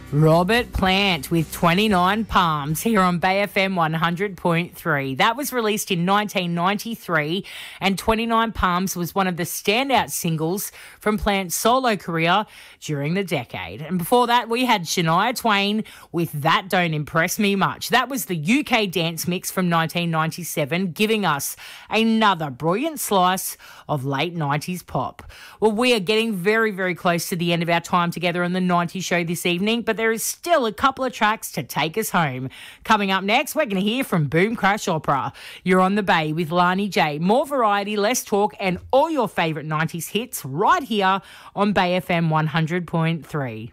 Robert Plant with 29 Palms here on Bay FM 100.3. That was released in 1993, and 29 Palms was one of the standout singles from Plant's solo career during the decade. And before that, we had Shania Twain with That Don't Impress Me Much. That was the UK dance mix from 1997, giving us another brilliant slice of late 90s pop. Well, we are getting very, very close to the end of our time together on the 90s show this evening, but there is still a couple of tracks to take us home. Coming up next, we're going to hear from Boom Crash Opera. You're on the Bay with Lani J. More variety, less talk, and all your favourite 90s hits right here on Bay FM 100.3.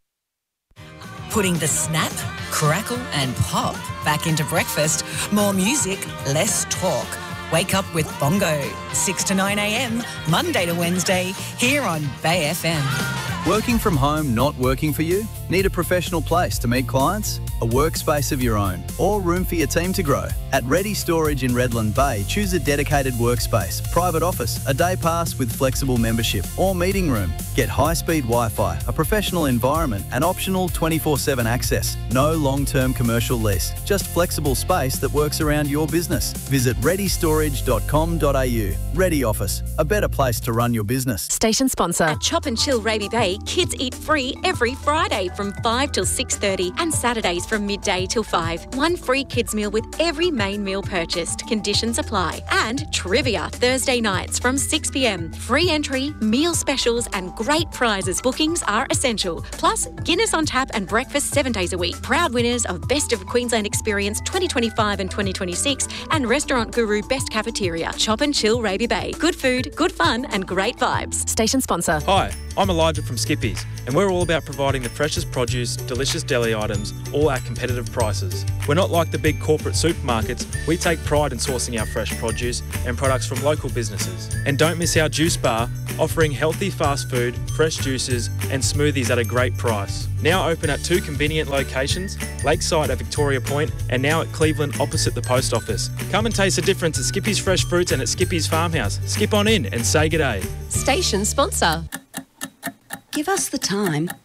Putting the snap, crackle and pop back into breakfast. More music, less talk. Wake up with Bongo, 6 to 9 a.m, Monday to Wednesday, here on Bay FM. Working from home not working for you? Need a professional place to meet clients? A workspace of your own? Or room for your team to grow? At Ready Storage in Redland Bay, choose a dedicated workspace, private office, a day pass with flexible membership, or meeting room. Get high-speed Wi-Fi, a professional environment and optional 24/7 access. No long-term commercial lease, just flexible space that works around your business. Visit readystorage.com.au. Ready Office, a better place to run your business. Station sponsor. At Chop and Chill Raby Bay, kids eat free every Friday from 5 till 6:30 and Saturdays from midday till 5. One free kids meal with every main meal purchased. Conditions apply. And trivia Thursday nights from 6 p.m. Free entry, meal specials and great prizes. Bookings are essential. Plus, Guinness on tap and breakfast 7 days a week. Proud winners of Best of Queensland Experience 2025 and 2026 and Restaurant Guru Best Cafeteria. Chop and Chill Raby Bay. Good food, good fun and great vibes. Station sponsor. Hi, I'm Elijah from Skippies, and we're all about providing the freshest produce, delicious deli items, all at competitive prices. We're not like the big corporate supermarkets. We take pride in sourcing our fresh produce and products from local businesses. And don't miss our juice bar, offering healthy fast food, fresh juices and smoothies at a great price. Now open at 2 convenient locations, Lakeside at Victoria Point and now at Cleveland opposite the post office. Come and taste the difference at Skippies Fresh Fruits and at Skippies Farmhouse. Skip on in and say g'day. Station sponsor. Give us the time